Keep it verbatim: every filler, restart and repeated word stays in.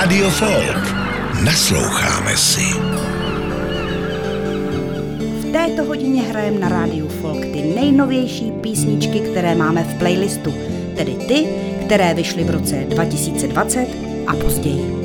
Rádio Folk. Nasloucháme si. V této hodině hrajeme na Rádiu Folk ty nejnovější písničky, které máme v playlistu, tedy ty, které vyšly v roce dva tisíce dvacet a později.